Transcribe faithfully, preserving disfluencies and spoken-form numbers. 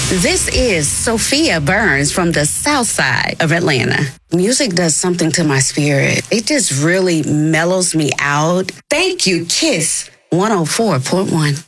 This is Sophia Burns from the South Side of Atlanta. Music does something to my spirit. It just really mellows me out. Thank you, Kiss one oh four point one.